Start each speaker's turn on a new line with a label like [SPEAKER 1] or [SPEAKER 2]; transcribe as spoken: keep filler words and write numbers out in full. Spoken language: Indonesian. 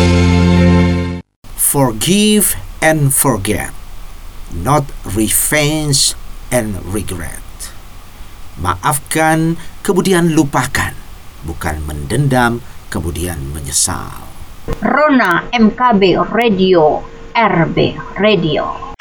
[SPEAKER 1] Forgive and forget, not revenge and regret. Maafkan, kemudian lupakan, bukan mendendam, kemudian menyesal.
[SPEAKER 2] Rona M K B Radio, R B Radio.